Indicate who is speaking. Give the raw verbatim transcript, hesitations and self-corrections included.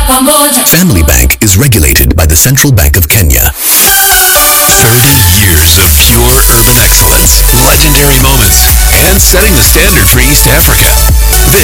Speaker 1: Family Bank is regulated by the Central Bank of Kenya.
Speaker 2: thirty years of pure urban excellence, legendary moments, and setting the standard for East Africa.